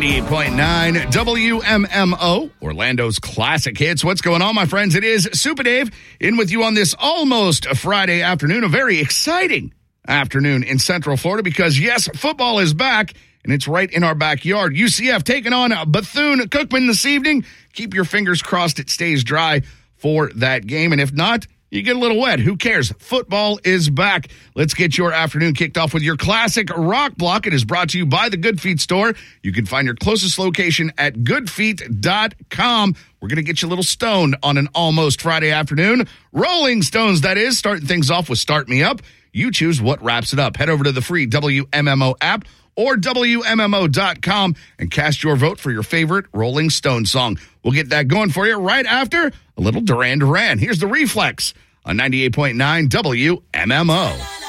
98.9 WMMO, Orlando's classic hits. What's going on, my friends? It is Super Dave in with you on this almost Friday afternoon, a very exciting afternoon in Central Florida because, yes, football is back, and it's right in our backyard. UCF taking on Bethune-Cookman this evening. Keep your fingers crossed it stays dry for that game, and if not, you get a little wet. Who cares? Football is back. Let's get your afternoon kicked off with your classic rock block. It is brought to you by the Good Feet store. You can find your closest location at goodfeet.com. We're going to get you a little stoned on an almost Friday afternoon. Rolling Stones, that is, starting things off with Start Me Up. You choose what wraps it up. Head over to the free WMMO app or WMMO.com and cast your vote for your favorite Rolling Stone song. We'll get that going for you right after a little Duran Duran. Here's The Reflex on 98.9 WMMO.